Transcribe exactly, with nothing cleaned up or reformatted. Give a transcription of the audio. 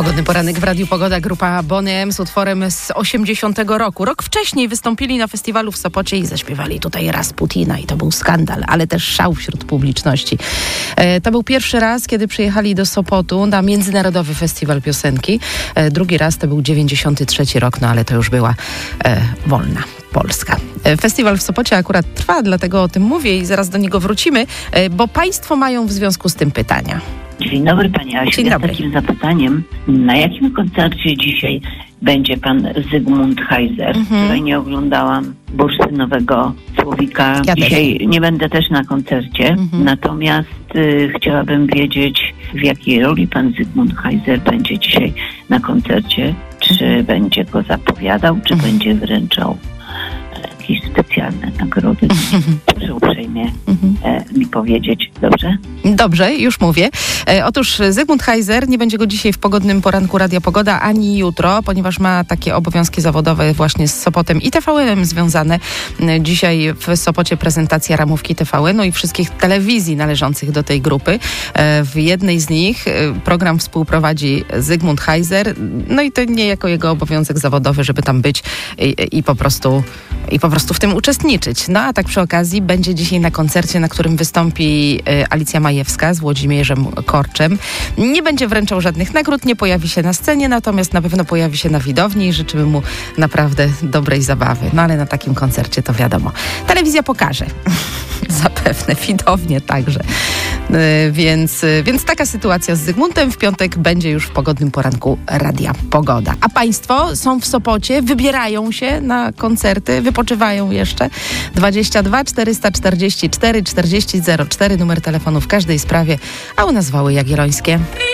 Pogodny poranek w Radiu Pogoda. Grupa Boney M z utworem z osiemdziesiątego roku. Rok wcześniej wystąpili na festiwalu w Sopocie i zaśpiewali tutaj Rasputina i to był skandal, ale też szał wśród publiczności. E, to był pierwszy raz, kiedy przyjechali do Sopotu na Międzynarodowy Festiwal Piosenki. E, drugi raz to był dziewięćdziesiąty trzeci rok, no ale to już była e, wolna Polska. E, festiwal w Sopocie akurat trwa, dlatego o tym mówię i zaraz do niego wrócimy, e, bo państwo mają w związku z tym pytania. Dzień dobry Pani Asiu. Dzień dobry. Z takim zapytaniem, na jakim koncercie dzisiaj będzie Pan Zygmunt Heiser? Mhm. Wczoraj nie oglądałam bursztynowego Słowika. Ja dzisiaj też nie będę też na koncercie, Mhm. natomiast y, chciałabym wiedzieć, w jakiej roli Pan Zygmunt Heiser będzie dzisiaj na koncercie. Czy będzie go zapowiadał, czy Mhm. będzie wręczał jakieś specjalne nagrody. Proszę uprzejmie e, mi powiedzieć, dobrze? Dobrze, już mówię. E, otóż Zygmunt Heiser nie będzie go dzisiaj w pogodnym poranku Radia Pogoda, ani jutro, ponieważ ma takie obowiązki zawodowe właśnie z Sopotem i T V N-em związane. E, dzisiaj w Sopocie prezentacja ramówki T V N-u i wszystkich telewizji należących do tej grupy. E, w jednej z nich e, program współprowadzi Zygmunt Heiser, no i to nie jako jego obowiązek zawodowy, żeby tam być i, i po prostu i po prostu w tym uczestniczyć. No a tak przy okazji będzie dzisiaj na koncercie, na którym wystąpi e, Alicja Majewska z Włodzimierzem Korczem. Nie będzie wręczał żadnych nagród, nie pojawi się na scenie, natomiast na pewno pojawi się na widowni i życzymy mu naprawdę dobrej zabawy. No ale na takim koncercie to wiadomo. Telewizja pokaże. Zapewne, widownie także. E, więc, e, więc taka sytuacja z Zygmuntem w piątek będzie już w pogodnym poranku Radia Pogoda. A państwo są w Sopocie, wybierają się na koncerty, wypoczywają jeszcze. dwadzieścia dwa czterysta czterdzieści cztery czterdzieści zero cztery numer telefonu w każdej sprawie, a u nas Wały Jagiellońskie.